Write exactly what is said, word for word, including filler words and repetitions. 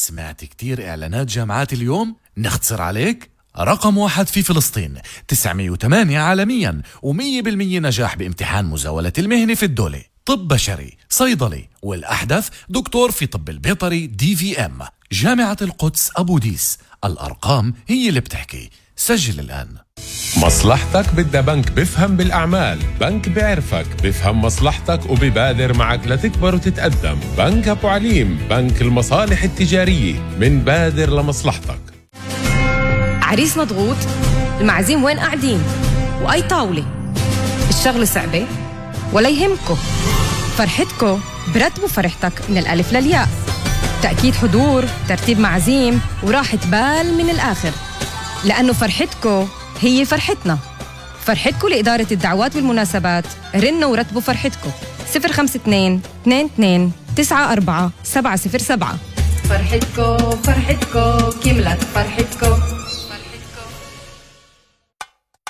سمعت كتير إعلانات جامعات اليوم؟ نختصر عليك؟ رقم واحد في فلسطين، تسعمية وثمانية عالميا، ومية بالمية نجاح بامتحان مزاولة المهنة في الدولة. طب بشري، صيدلي، والأحدث دكتور في طب البيطري دي في ام. جامعة القدس أبو ديس، الأرقام هي اللي بتحكي. سجل الآن. مصلحتك بدها بنك بفهم بالأعمال، بنك بعرفك، بفهم مصلحتك وببادر معك لتكبر وتتقدم. بنك أبو عليم، بنك المصالح التجارية، من بادر لمصلحتك. عريس مضغوط؟ المعازيم وين قاعدين؟ وأي طاولة؟ الشغل صعبة؟ ولا يهمكو، فرحتكو برتبوا فرحتك من الألف للياء. تأكيد حضور، ترتيب معازيم، وراحة بال من الآخر، لأنه فرحتكو هي فرحتنا. فرحتكو لإدارة الدعوات والمناسبات. رنوا ورتبوا فرحتكو صفر خمسة اثنين اثنين اثنين تسعة أربعة سبعة صفر سبعة. فرحتكو فرحتكو كملت فرحتكو.